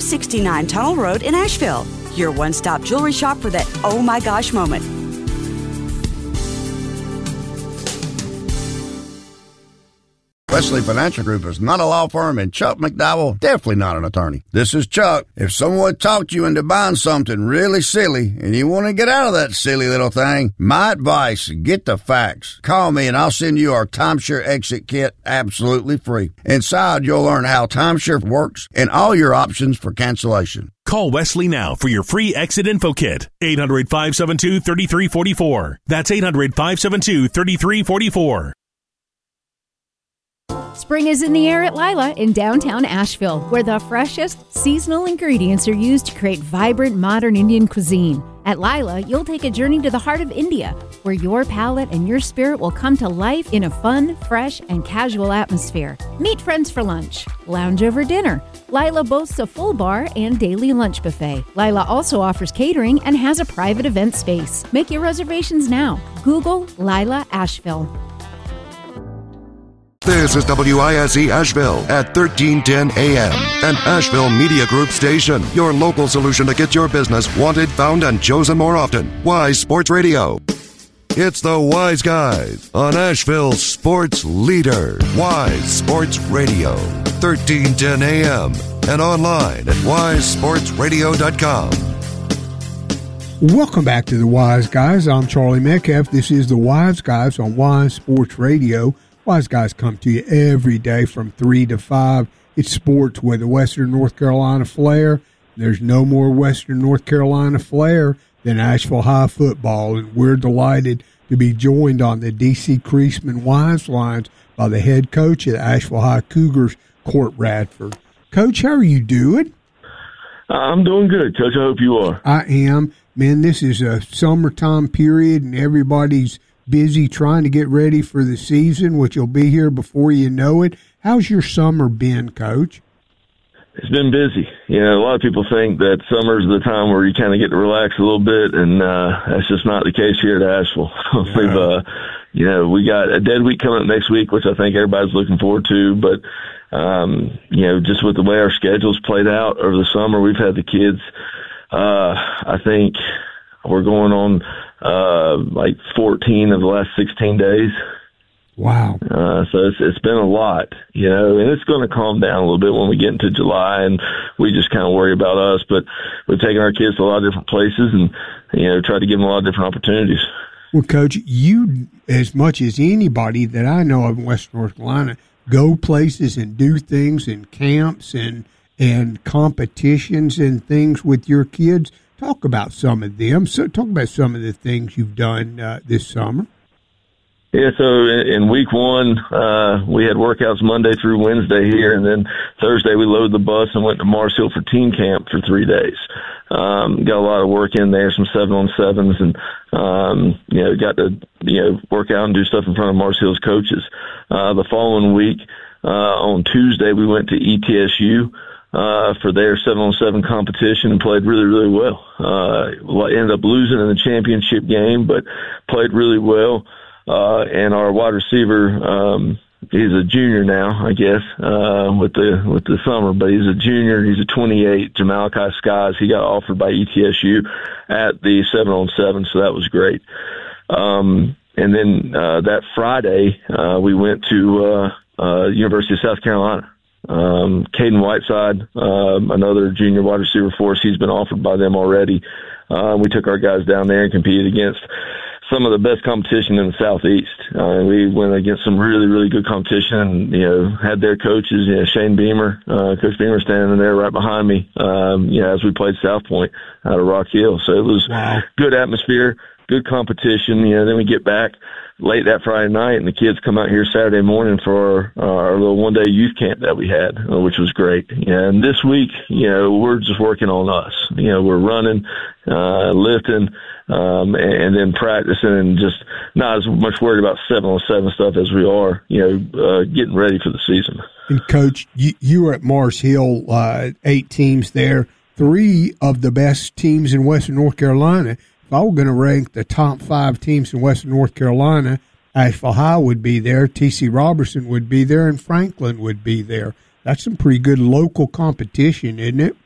69 Tunnel Road in Asheville. Your one-stop jewelry shop for that oh my gosh moment. Wesley Financial Group is not a law firm, and Chuck McDowell definitely not an attorney. This is Chuck. If someone talked you into buying something really silly and you want to get out of that silly little thing, my advice, get the facts. Call me and I'll send you our timeshare exit kit absolutely free. Inside, you'll learn how timeshare works and all your options for cancellation. Call Wesley now for your free exit info kit. 800-572-3344. That's 800-572-3344. Spring is in the air at Lila in downtown Asheville, where the freshest seasonal ingredients are used to create vibrant modern Indian cuisine. At Lila, you'll take a journey to the heart of India, where your palate and your spirit will come to life in a fun, fresh, and casual atmosphere. Meet friends for lunch, lounge over dinner. Lila boasts a full bar and daily lunch buffet. Lila also offers catering and has a private event space. Make your reservations now. Google Lila Asheville. This is WISE Asheville at 1310 AM, an Asheville Media Group station. Your local solution to get your business wanted, found, and chosen more often. Wise Sports Radio. It's the Wise Guys on Asheville's sports leader. Wise Sports Radio, 1310 AM, and online at wisesportsradio.com. Welcome back to the Wise Guys. I'm Charlie Metcalf. This is the Wise Guys on Wise Sports Radio. Wise Guys come to you every day from 3 to 5. It's sports with a Western North Carolina flair. There's no more Western North Carolina flair than Asheville High football, and we're delighted to be joined on the D.C. Creasman Wise Lines by the head coach of the Asheville High Cougars, Court Radford. Coach, how are you doing? I'm doing good, Coach. I hope you are. I am. Man, this is a summertime period, and everybody's busy trying to get ready for the season, which will be here before you know it. How's your summer been, Coach? It's been busy. You know, a lot of people think that summer's the time where you kind of get to relax a little bit, and that's just not the case here at Asheville. We got a dead week coming up next week, which I think everybody's looking forward to, but just with the way our schedule's played out over the summer, we've had the kids, I think we're going on 14 of the last 16 days. Wow. So it's been a lot, and it's going to calm down a little bit when we get into July and we just kind of worry about us. But we've taken our kids to a lot of different places and, tried to give them a lot of different opportunities. Well, Coach, you, as much as anybody that I know of in Western North Carolina, go places and do things in camps and competitions and things with your kids. Talk about some of them. So talk about some of the things you've done this summer. Yeah, so in week one, we had workouts Monday through Wednesday here, and then Thursday we loaded the bus and went to Mars Hill for team camp for 3 days. Got a lot of work in there, some 7-on-7s, and, got to, work out and do stuff in front of Mars Hill's coaches. The following week, on Tuesday, we went to ETSU for their 7-on-7 competition and played really, really well. Ended up losing in the championship game, but played really well. And our wide receiver, he's a junior now, I guess, with the summer, but he's a junior. He's a 28, Jamalachi Skies. He got offered by ETSU at the 7-on-7, so that was great. And then that Friday, we went to University of South Carolina. Caden Whiteside, another junior wide receiver for us, he's been offered by them already. We took our guys down there and competed against some of the best competition in the Southeast. We went against some really, really good competition and, had their coaches, Shane Beamer, Coach Beamer standing there right behind me, as we played South Point out of Rock Hill. So it was good atmosphere, good competition. Then we get back late that Friday night and the kids come out here Saturday morning for our little one-day youth camp that we had, which was great. And this week, we're just working on us. We're running, lifting, and then practicing and just not as much worried about 7-on-7 stuff as we are, getting ready for the season. And Coach, you were at Mars Hill, 8 teams there, 3 of the best teams in Western North Carolina. If I were going to rank the top 5 teams in Western North Carolina, Asheville High would be there, T.C. Robertson would be there, and Franklin would be there. That's some pretty good local competition, isn't it?